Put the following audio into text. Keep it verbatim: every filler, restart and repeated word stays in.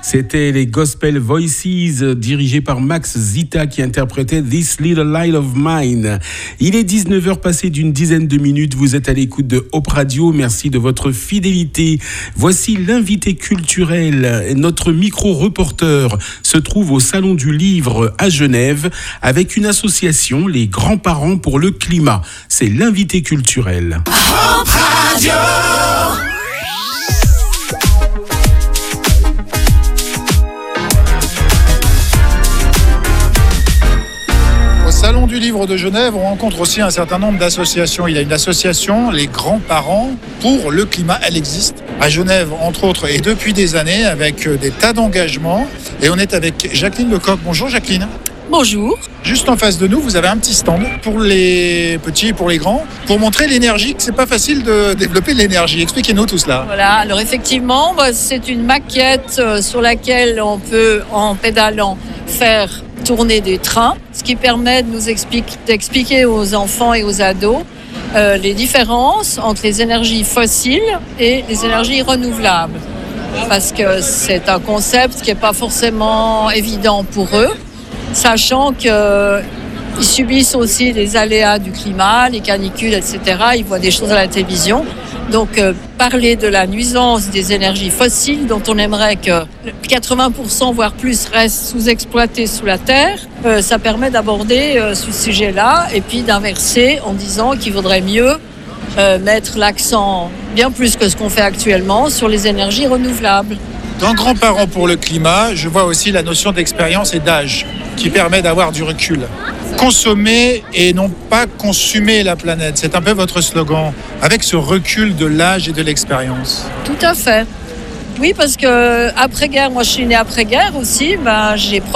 C'était les Gospel Voices dirigés par Max Zita qui interprétait This Little Light of Mine. Il est dix-neuf heures passées d'une dizaine de minutes. Vous êtes à l'écoute de Hope Radio. Merci de votre fidélité. Voici l'invité culturel. Notre micro-reporter se trouve au Salon du Livre à Genève avec une association, les Grands-Parents pour le Climat. C'est l'invité culturel. Hope Radio. Salon du Livre de Genève, on rencontre aussi un certain nombre d'associations. Il y a une association, les Grands-Parents pour le Climat. Elle existe à Genève, entre autres, et depuis des années, avec des tas d'engagements. Et on est avec Jacqueline Lecoq. Bonjour Jacqueline. Bonjour. Juste en face de nous, vous avez un petit stand pour les petits et pour les grands, pour montrer l'énergie, que c'est pas facile de développer de l'énergie. Expliquez-nous tout cela. Voilà, alors effectivement, bah, c'est une maquette euh, sur laquelle on peut, en pédalant, faire tourner des trains, ce qui permet de nous expliquer, d'expliquer aux enfants et aux ados euh, les différences entre les énergies fossiles et les énergies renouvelables. Parce que c'est un concept qui n'est pas forcément évident pour eux, sachant qu'ils subissent aussi les aléas du climat, les canicules, et cetera. Ils voient des choses à la télévision. Donc, euh, parler de la nuisance des énergies fossiles, dont on aimerait que quatre-vingts pour cent, voire plus, restent sous-exploités sous la terre, euh, ça permet d'aborder euh, ce sujet-là et puis d'inverser en disant qu'il vaudrait mieux euh, mettre l'accent, bien plus que ce qu'on fait actuellement, sur les énergies renouvelables. Dans Grands-Parents pour le Climat, je vois aussi la notion d'expérience et d'âge, qui permet d'avoir du recul. Consommer et non pas consumer la planète, c'est un peu votre slogan, avec ce recul de l'âge et de l'expérience. Tout à fait. Oui, parce que après-guerre, moi je suis née après-guerre aussi, ben, j'ai